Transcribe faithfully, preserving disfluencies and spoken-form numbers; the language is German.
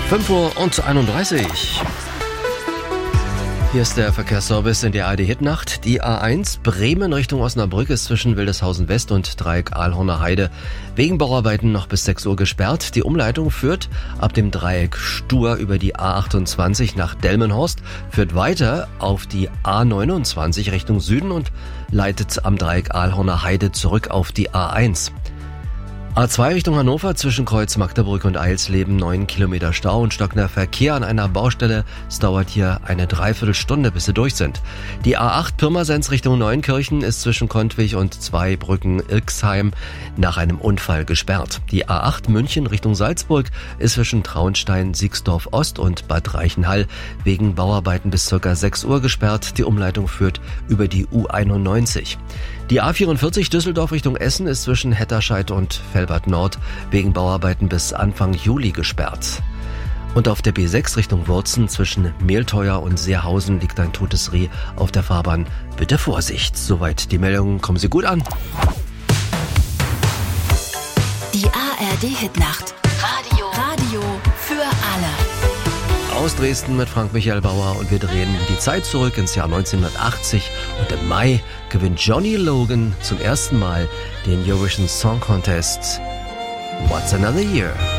fünf Uhr und einunddreißig. Hier ist der Verkehrsservice in der A R D-Hitnacht. Die A eins Bremen Richtung Osnabrück ist zwischen Wildeshausen West und Dreieck Ahlhorner Heide wegen Bauarbeiten noch bis sechs Uhr gesperrt. Die Umleitung führt ab dem Dreieck Stur über die A achtundzwanzig nach Delmenhorst, führt weiter auf die A neunundzwanzig Richtung Süden und leitet am Dreieck Ahlhorner Heide zurück auf die A eins. A zwei Richtung Hannover zwischen Kreuz Magdeburg und Eilsleben, neun Kilometer Stau und stockender Verkehr an einer Baustelle. Es dauert hier eine Dreiviertelstunde, bis sie durch sind. Die A acht Pirmasens Richtung Neunkirchen ist zwischen Kontwig und Zweibrücken-Ilksheim nach einem Unfall gesperrt. Die A acht München Richtung Salzburg ist zwischen Traunstein, Siegsdorf Ost und Bad Reichenhall wegen Bauarbeiten bis ca. sechs Uhr gesperrt. Die Umleitung führt über die U einundneunzig. Die A vierundvierzig Düsseldorf Richtung Essen ist zwischen Hetterscheid und Velbert Nord wegen Bauarbeiten bis Anfang Juli gesperrt. Und auf der B sechs Richtung Wurzen zwischen Mehlteuer und Seehausen liegt ein totes Reh auf der Fahrbahn. Bitte Vorsicht. Soweit die Meldungen. Kommen Sie gut an. Die A R D-Hitnacht. Radio. Radio für alle. Aus Dresden mit Frank-Michael Bauer und wir drehen die Zeit zurück ins Jahr neunzehnhundertachtzig und im Mai gewinnt Johnny Logan zum ersten Mal den Eurovision Song Contest. What's Another Year?